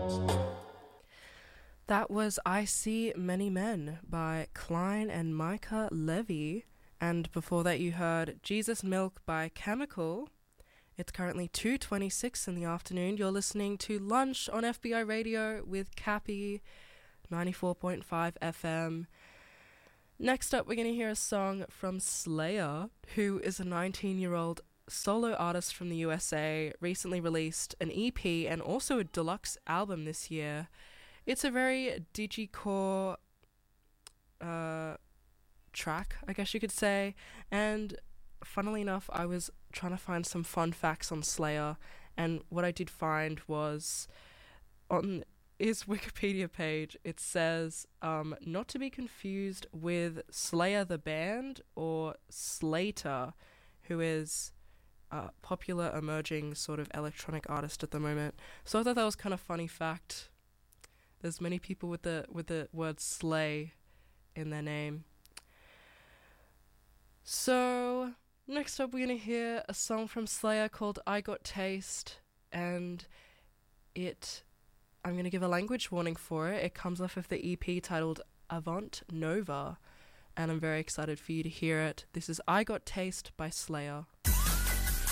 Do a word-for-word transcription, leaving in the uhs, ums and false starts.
That was I See Many Men by Klein and Micah Levy. And before that you heard Jesus Milk by Chemical. It's currently two twenty-six in the afternoon. You're listening to Lunch on F B I Radio with Cappy, ninety-four point five F M. Next up, we're going to hear a song from Slayer, who is a nineteen-year-old solo artist from the U S A, recently released an E P and also a deluxe album this year. It's a very digicore uh, track, I guess you could say, and funnily enough, I was trying to find some fun facts on Slayer, and what I did find was on his Wikipedia page, it says, um, not to be confused with Slayer the band or Slater, who is a popular emerging sort of electronic artist at the moment. So I thought that was kind of funny fact. There's many people with the with the word slay in their name. So next up we're going to hear a song from Slayer called I Got Taste, and it, I'm going to give a language warning for it. It comes off of the E P titled Avant Nova, and I'm very excited for you to hear it. This is I Got Taste by Slayer.